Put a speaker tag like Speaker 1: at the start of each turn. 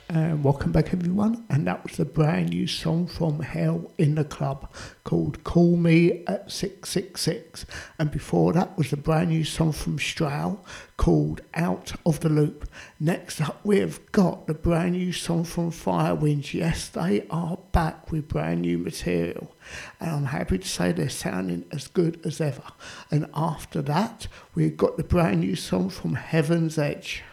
Speaker 1: And welcome back everyone, and that was a brand new song from Hell in the Club called Call Me at 666, and before that was a brand new song from Strow called Out of the Loop. Next up we've got the brand new song from Firewinds. Yes, they are back with brand new material, and I'm happy to say they're sounding as good as ever. And after that we've got the brand new song from Heaven's Edge.